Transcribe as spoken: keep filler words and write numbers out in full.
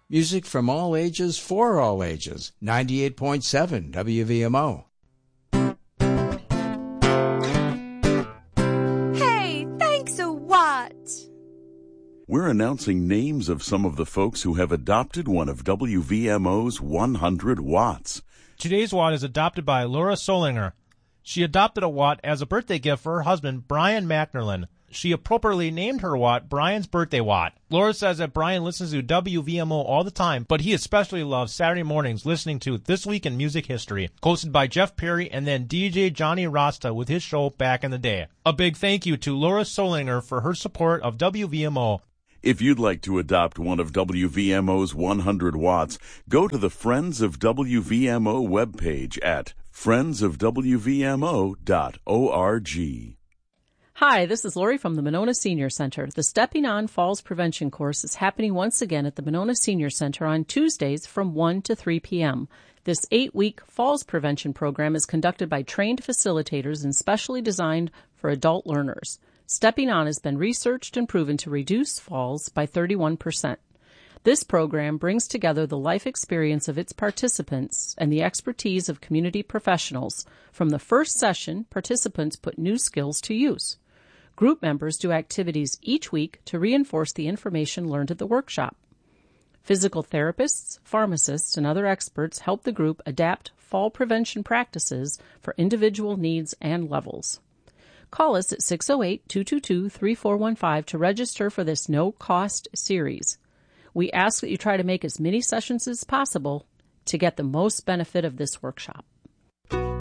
Music from all ages for all ages. ninety-eight point seven W V M O. Hey, thanks a lot. We're announcing names of some of the folks who have adopted one of W V M O's one hundred watts. Today's Watt is adopted by Laura Solinger. She adopted a Watt as a birthday gift for her husband, Brian McNerlin. She appropriately named her Watt Brian's Birthday Watt. Laura says that Brian listens to W V M O all the time, but he especially loves Saturday mornings listening to This Week in Music History, hosted by Jeff Perry and then D J Johnny Rasta with his show back in the day. A big thank you to Laura Solinger for her support of W V M O. If you'd like to adopt one of W V M O's one hundred watts, go to the Friends of W V M O webpage at friends of w v m o dot org. Hi, this is Lori from the Monona Senior Center. The Stepping On Falls Prevention course is happening once again at the Monona Senior Center on Tuesdays from one to three p.m. This eight-week falls prevention program is conducted by trained facilitators and specially designed for adult learners. Stepping On has been researched and proven to reduce falls by thirty-one percent. This program brings together the life experience of its participants and the expertise of community professionals. From the first session, participants put new skills to use. Group members do activities each week to reinforce the information learned at the workshop. Physical therapists, pharmacists, and other experts help the group adapt fall prevention practices for individual needs and levels. Call us at six oh eight, two two two, three four one five to register for this no-cost series. We ask that you try to make as many sessions as possible to get the most benefit of this workshop.